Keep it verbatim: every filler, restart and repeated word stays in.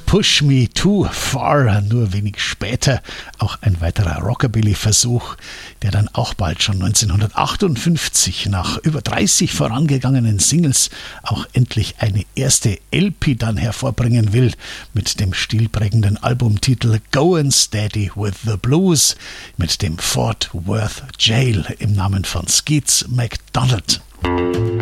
Don't Push Me Too Far, nur wenig später auch ein weiterer Rockabilly-Versuch, der dann auch bald schon neunzehnhundertachtundfünfzig nach über dreißig vorangegangenen Singles auch endlich eine erste L P dann hervorbringen will, mit dem stilprägenden Albumtitel Goin' Steady with the Blues, mit dem Fort Worth Jail im Namen von Skeets McDonald.